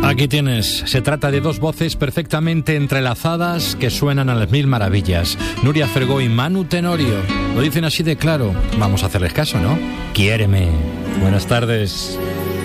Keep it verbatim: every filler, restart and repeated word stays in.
Aquí tienes, se trata de dos voces perfectamente entrelazadas que suenan a las mil maravillas. Nuria Fergó y Manu Tenorio. Lo dicen así de claro. Vamos a hacerles caso, ¿no? Quiéreme. Buenas tardes.